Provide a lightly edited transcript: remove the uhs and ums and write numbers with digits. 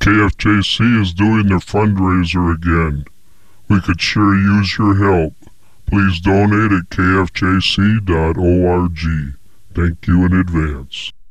KFJC is doing their fundraiser again. We could sure use your help. Please donate at kfjc.org. Thank you in advance.